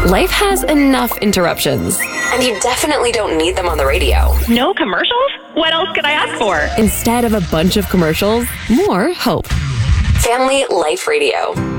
Life has enough interruptions. And you definitely don't need them on the radio. No commercials? What else could I ask for? Instead of a bunch of commercials, more hope. Family Life Radio.